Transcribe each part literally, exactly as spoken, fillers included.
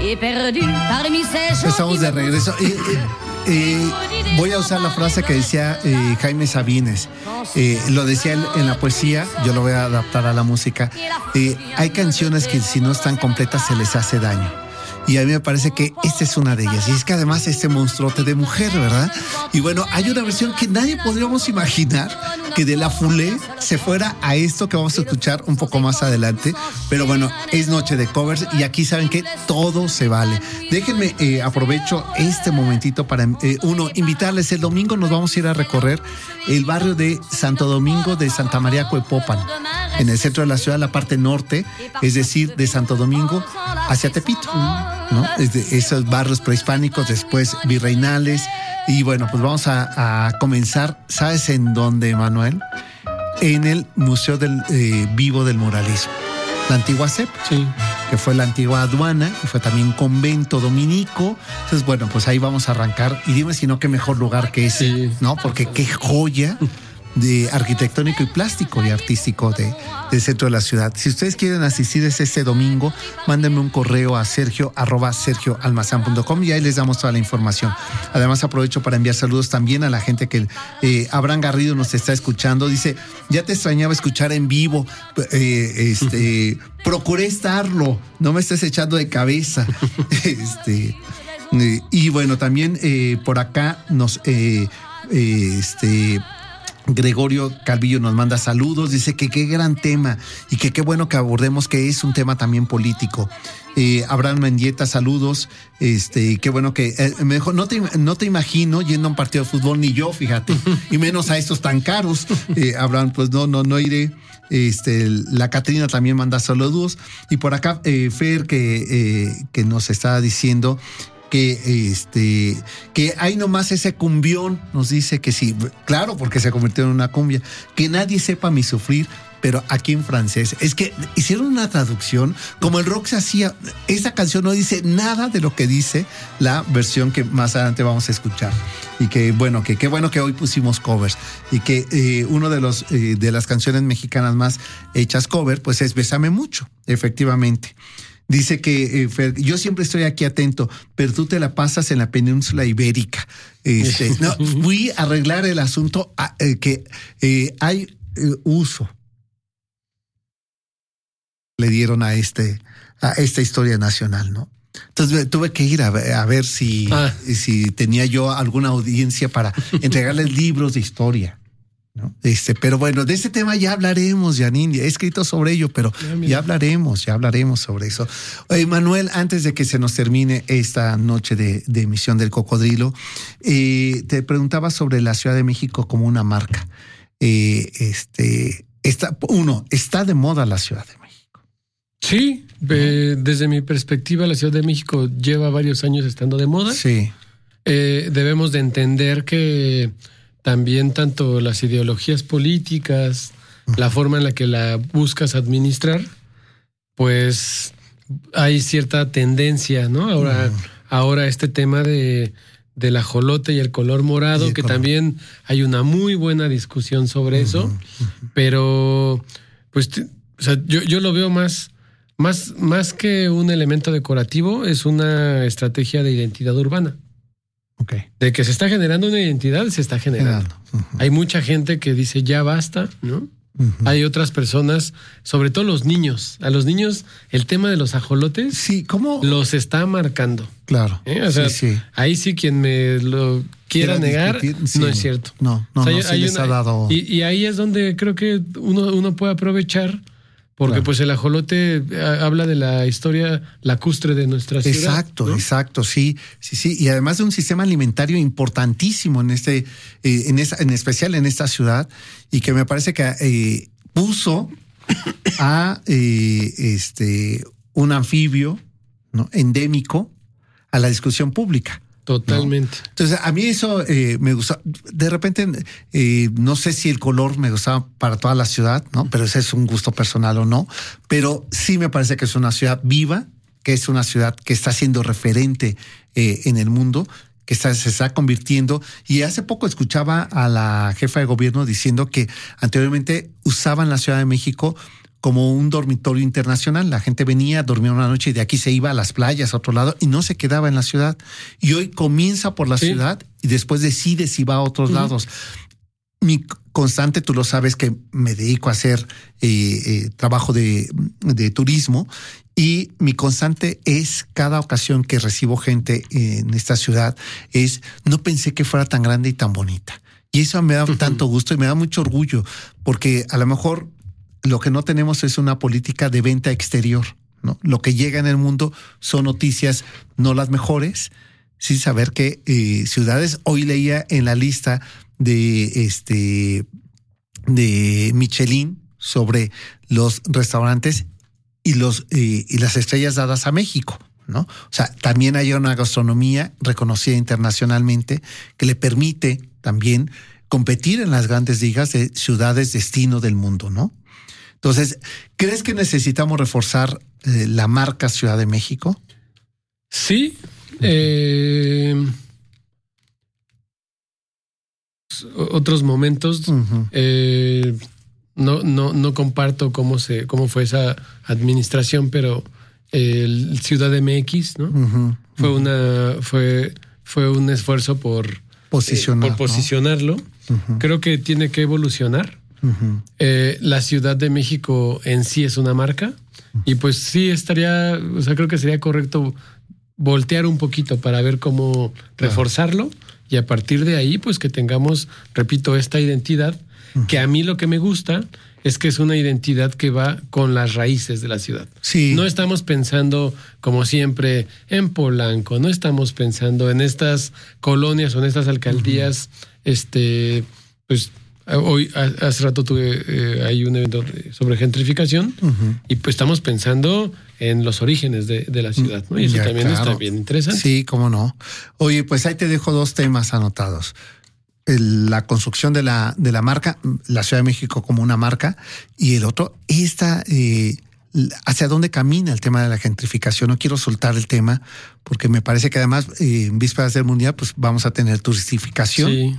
Estamos de regreso. Eh, eh, eh, voy a usar la frase que decía eh, Jaime Sabines. Eh, lo decía él en la poesía, yo lo voy a adaptar a la música. Eh, hay canciones que si no están completas se les hace daño. Y a mí me parece que esta es una de ellas. Y es que además este monstruote de mujer, ¿verdad? Y bueno, hay una versión que nadie podríamos imaginar, que de La Foulée se fuera a esto que vamos a escuchar un poco más adelante. Pero bueno, es noche de covers y aquí saben que todo se vale. Déjenme, eh, aprovecho este momentito para, eh, uno, invitarles. El domingo nos vamos a ir a recorrer el barrio de Santo Domingo de Santa María Cuepopan, en el centro de la ciudad, la parte norte, es decir, de Santo Domingo hacia Tepito, ¿no? Desde esos barrios prehispánicos, después virreinales. Y bueno, pues vamos a, a comenzar, ¿sabes en dónde, Manuel? En el Museo del eh, Vivo del Muralismo, la antigua C E P, sí, que fue la antigua aduana y fue también convento dominico. Entonces, bueno, pues ahí vamos a arrancar. Y dime si no, qué mejor lugar que ese, sí, ¿no? Porque qué joya de arquitectónico y plástico y artístico de, del centro de la ciudad. Si ustedes quieren asistir este domingo, mándenme un correo a sergio arroba sergio almazán punto com y ahí les damos toda la información. Además, aprovecho para enviar saludos también a la gente que eh, Abraham Garrido nos está escuchando. Dice, ya te extrañaba escuchar en vivo, eh, este, procuré estarlo, no me estés echando de cabeza. este, eh, y bueno, también eh, por acá nos eh, eh, este Gregorio Calvillo nos manda saludos, dice que qué gran tema y que qué bueno que abordemos, que es un tema también político. Eh, Abraham Mendieta, saludos, este, qué bueno que eh, me dijo, no te, no te imagino yendo a un partido de fútbol, ni yo, fíjate, y menos a estos tan caros. Eh, Abraham, pues no, no, no iré. Este, la Catrina también manda saludos. Y por acá, eh, Fer, que, eh, que nos está diciendo que este que hay nomás ese cumbión, nos dice que sí, claro, porque se convirtió en una cumbia, que nadie sepa mi sufrir, pero aquí en francés. Es que hicieron una traducción, como el rock se hacía, esa canción no dice nada de lo que dice la versión que más adelante vamos a escuchar. Y que bueno, que qué bueno que hoy pusimos covers. Y que eh, uno de los eh, de las canciones mexicanas más hechas cover, pues es Bésame Mucho, efectivamente. Dice que eh, Fer, yo siempre estoy aquí atento, pero tú te la pasas en la península ibérica. Este, no, fui a arreglar el asunto a, eh, que eh, hay eh, uso. Le dieron a este a esta historia nacional, ¿no? Entonces tuve que ir a ver, a ver si, ah. si tenía yo alguna audiencia para entregarles libros de historia, ¿no? Este, pero bueno, de ese tema ya hablaremos, Janine. He escrito sobre ello, pero ya, ya hablaremos, ya hablaremos sobre eso. Oye, Manuel, antes de que se nos termine esta noche de, de emisión del Cocodrilo, eh, te preguntaba sobre la Ciudad de México como una marca. Eh, este, está, uno, ¿está de moda la Ciudad de México? Sí, eh, desde mi perspectiva, la Ciudad de México lleva varios años estando de moda. Sí. Eh, debemos de entender que también tanto las ideologías políticas, uh-huh, la forma en la que la buscas administrar, pues hay cierta tendencia, ¿no? Ahora, uh-huh, ahora este tema de, del ajolote y el color morado, y el que color. También hay una muy buena discusión sobre, uh-huh, eso, uh-huh, pero pues, o sea, yo, yo lo veo más, más, más que un elemento decorativo, es una estrategia de identidad urbana. Okay. De que se está generando una identidad, se está generando. Uh-huh. Hay mucha gente que dice ya basta, ¿no? Uh-huh. Hay otras personas, sobre todo los niños. A los niños el tema de los ajolotes, sí, ¿cómo? Los está marcando. Claro. ¿Eh? O sea, sí, sí. Ahí sí quien me lo quiera negar, sí, no es cierto. No, no, o sea, no, sí hay les una, ha dado... Y, y ahí es donde creo que uno, uno puede aprovechar. Porque claro, pues el ajolote habla de la historia lacustre de nuestra ciudad. Exacto, ¿no? exacto, sí, sí, sí. Y además de un sistema alimentario importantísimo en este, eh, en esa, en especial en esta ciudad, y que me parece que eh, puso a eh, este un anfibio, ¿no?, endémico a la discusión pública. Totalmente. ¿No? Entonces, a mí eso eh, me gusta. De repente, eh, no sé si el color me gustaba para toda la ciudad, ¿no? Pero ese es un gusto personal o no. Pero sí me parece que es una ciudad viva, que es una ciudad que está siendo referente eh, en el mundo, que está, se está convirtiendo. Y hace poco escuchaba a la jefa de gobierno diciendo que anteriormente usaban la Ciudad de México como un dormitorio internacional. La gente venía, dormía una noche y de aquí se iba a las playas, a otro lado, y no se quedaba en la ciudad. Y hoy comienza por la sí. ciudad y después decide si va a otros uh-huh. lados. Mi constante, tú lo sabes que me dedico a hacer eh, eh, trabajo de, de turismo, y mi constante es cada ocasión que recibo gente en esta ciudad es, no pensé que fuera tan grande y tan bonita. Y eso me da uh-huh. tanto gusto y me da mucho orgullo, porque a lo mejor lo que no tenemos es una política de venta exterior, ¿no? Lo que llega en el mundo son noticias no las mejores, sin saber que eh, ciudades, hoy leía en la lista de este de Michelin sobre los restaurantes y los eh, y las estrellas dadas a México, ¿no? O sea, también hay una gastronomía reconocida internacionalmente que le permite también competir en las grandes ligas de ciudades destino del mundo, ¿no? Entonces, ¿crees que necesitamos reforzar eh, la marca Ciudad de México? Sí. Eh, otros momentos. Uh-huh. Eh, no, no, no comparto cómo se, cómo fue esa administración, pero el Ciudad M X, ¿no? Uh-huh. Fue uh-huh. una, fue, fue un esfuerzo por posicionar, eh, por posicionarlo. ¿No? Uh-huh. Creo que tiene que evolucionar. Uh-huh. Eh, la Ciudad de México en sí es una marca uh-huh. y pues sí estaría, o sea, creo que sería correcto voltear un poquito para ver cómo reforzarlo uh-huh. y a partir de ahí pues que tengamos, repito, esta identidad uh-huh. que a mí lo que me gusta es que es una identidad que va con las raíces de la ciudad. Sí. No estamos pensando, como siempre, en Polanco, no estamos pensando en estas colonias o en estas alcaldías, uh-huh. este, pues hoy, hace rato tuve eh, hay un evento sobre gentrificación uh-huh. y pues estamos pensando en los orígenes de, de la ciudad, ¿no? Y eso ya, también claro. está bien interesante. Sí, cómo no. Oye, pues ahí te dejo dos temas anotados. El, la construcción de la, de la marca, la Ciudad de México como una marca, y el otro, esta, eh, hacia dónde camina el tema de la gentrificación. No quiero soltar el tema porque me parece que además eh, en vísperas del Mundial pues vamos a tener turistificación sí.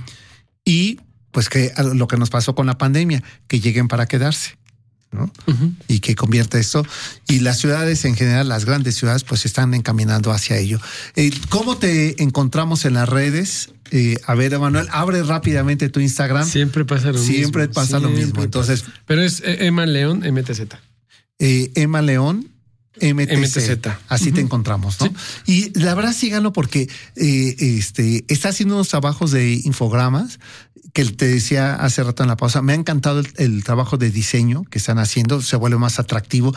y pues que lo que nos pasó con la pandemia, que lleguen para quedarse, ¿no? Uh-huh. Y que convierta esto. Y las ciudades en general, las grandes ciudades, pues están encaminando hacia ello. Eh, ¿Cómo te encontramos en las redes? Eh, a ver, Emanuel, abre rápidamente tu Instagram. Siempre pasa lo Siempre mismo. Pasa Siempre lo mismo. Entonces, pasa. Pero es Emma León M T Z. Eh, Emma León M T Z. M T Z. Así uh-huh. te encontramos, ¿no? Sí. Y la verdad síganlo porque eh, este está haciendo unos trabajos de infogramas que te decía hace rato en la pausa. Me ha encantado el, el trabajo de diseño que están haciendo, se vuelve más atractivo.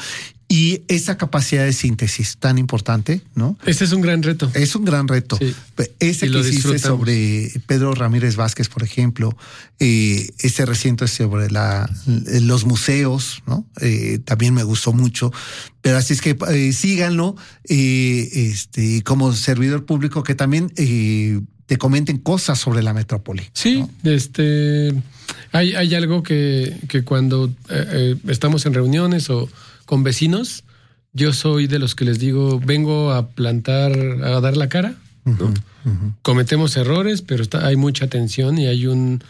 Y esa capacidad de síntesis tan importante, ¿no? Ese es un gran reto. Es un gran reto. Sí. Ese y que hiciste sobre Pedro Ramírez Vázquez, por ejemplo, eh, este reciente sobre la, los museos, ¿no? Eh, también me gustó mucho. Pero así es que eh, síganlo eh, este, como servidor público que también eh, te comenten cosas sobre la metrópoli. Sí, ¿no? este hay, hay algo que, que cuando eh, eh, estamos en reuniones o con vecinos, yo soy de los que les digo, vengo a plantar, a dar la cara, ¿no? Uh-huh, uh-huh. Cometemos errores, pero está, hay mucha atención y hay un,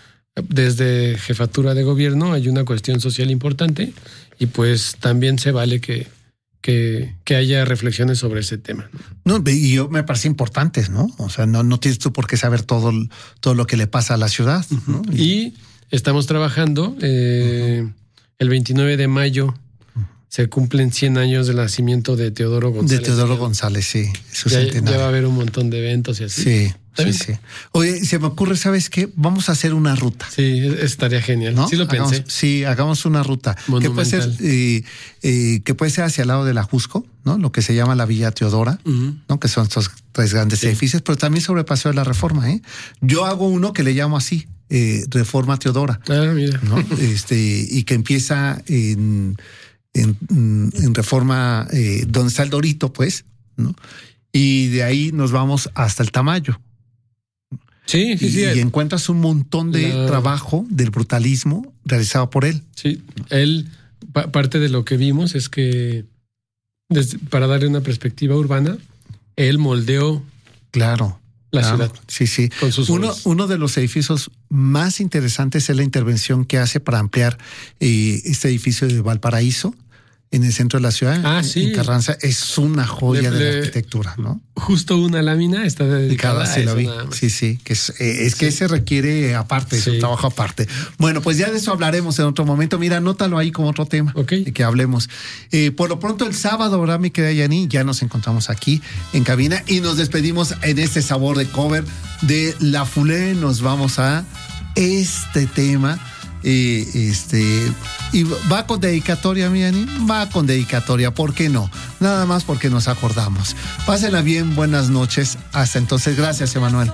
desde jefatura de gobierno, hay una cuestión social importante y pues también se vale que, que, que haya reflexiones sobre ese tema, ¿no? No, y yo me parece importantes, ¿no? O sea, no, no tienes tú por qué saber todo, todo lo que le pasa a la ciudad, uh-huh. ¿no? Y, y estamos trabajando eh, uh-huh. el veintinueve de mayo. Se cumplen cien años del nacimiento de Teodoro González. De Teodoro González, sí. Su ya, centenario. Ya va a haber un montón de eventos y así. Sí, sí, sí. Oye, se me ocurre, ¿sabes qué? Vamos a hacer una ruta. Sí, estaría genial. ¿No? Sí lo hagamos, pensé. Sí, hagamos una ruta. Que puede ser, eh, eh, que puede ser hacia el lado de la Jusco, ¿no? Lo que se llama la Villa Teodora, uh-huh. ¿no? Que son estos tres grandes sí. edificios, pero también sobre Paseo de la Reforma, ¿eh? Yo hago uno que le llamo así, eh, Reforma Teodora. Ah, mira. ¿No? este, y que empieza en... En, en Reforma, eh, donde está el Dorito, pues, ¿no? Y de ahí nos vamos hasta el Tamayo. Sí, sí, y, sí. Y encuentras un montón de La... trabajo del brutalismo realizado por él. Sí, él, pa- parte de lo que vimos es que, desde, para darle una perspectiva urbana, él moldeó. Claro. La claro, ciudad. Sí, sí. Con sus uno, uno de los edificios más interesantes es la intervención que hace para ampliar eh, este edificio de Valparaíso, en el centro de la ciudad, ah, en, sí. en Carranza, es una joya le, de la le, arquitectura, ¿no? Justo una lámina está dedicada sí, a eso. Vi. Sí, sí, que es, eh, es sí. que se requiere aparte, sí. es un trabajo aparte. Bueno, pues ya de eso hablaremos en otro momento. Mira, anótalo ahí como otro tema okay. de que hablemos. Eh, por lo pronto, el sábado, ¿verdad, mi querida Yani? Ya nos encontramos aquí en cabina y nos despedimos en este sabor de cover de La Foulée. Nos vamos a este tema. Eh, este y va con dedicatoria, mi Yani, va con dedicatoria, ¿por qué no? Nada más porque nos acordamos. Pásenla bien, buenas noches. Hasta entonces, gracias, Emanuel.